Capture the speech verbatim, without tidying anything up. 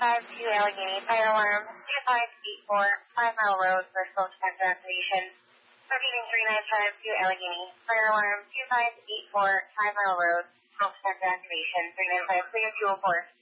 five two Allegheny, fire alarm two five eight four, five Mile Road for smoke detector activation. Repeating three nine five two Allegheny, fire alarm two five eight four, five Mile Road, smoke detector activation, three nine five clear two oh four.